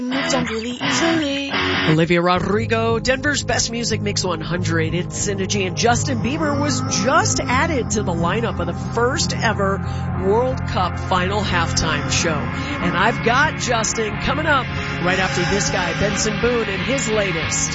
done really easily. Olivia Rodrigo, Denver's Best Music Mix 100. It's Synergy, and Justin Bieber was just added to the lineup of the first ever World Cup final halftime show. And I've got Justin coming up right after this guy, Benson Boone, and his latest.